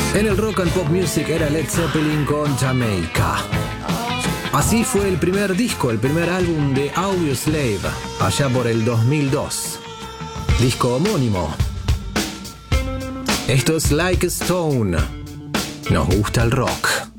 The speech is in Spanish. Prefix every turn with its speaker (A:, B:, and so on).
A: En el rock and pop music era Led Zeppelin con Jamaica. Así fue el primer disco, el primer álbum de Audioslave, allá por el 2002. Disco homónimo. Esto es Like a Stone. Nos gusta el rock.